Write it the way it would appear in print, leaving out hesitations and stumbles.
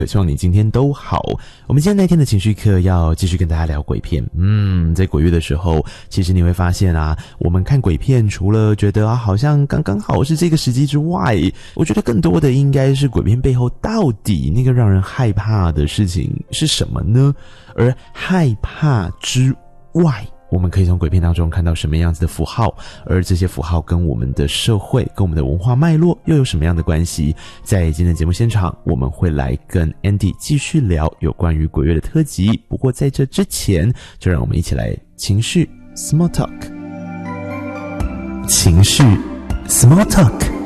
希望你今天都好。我们今天那天的情绪课要继续跟大家聊鬼片。在鬼月的时候，其实你会发现啊，我们看鬼片除了觉得好像刚刚好是这个时机之外，我觉得更多的应该是鬼片背后到底那个让人害怕的事情是什么呢？而害怕之外，我们可以从鬼片当中看到什么样子的符号，而这些符号跟我们的社会跟我们的文化脉络又有什么样的关系。在今天的节目现场，我们会来跟 Andy 继续聊有关于鬼月的特辑，不过在这之前，就让我们一起来情绪 Small Talk。情绪 Small Talk。